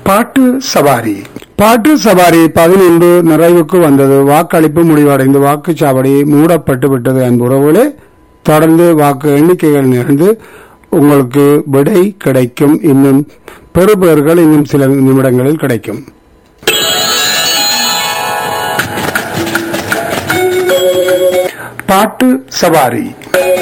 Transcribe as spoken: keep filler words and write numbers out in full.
பாட்டு சவாரி பாட்டு சவாரி பதினொன்று நிறைவுக்கு வந்தது. வாக்களிப்பு முடிவடைந்து வாக்குச்சாவடி மூடப்பட்டு விட்டது. அன்பு உறவுகளே, தொடர்ந்து வாக்கு எண்ணிக்கைகள் நிகழ்ந்து உங்களுக்கு விடை கிடைக்கும். இன்னும் பெறுபேறுகள் இன்னும் சில நிமிடங்களில் கிடைக்கும். பாட்டு சவாரி.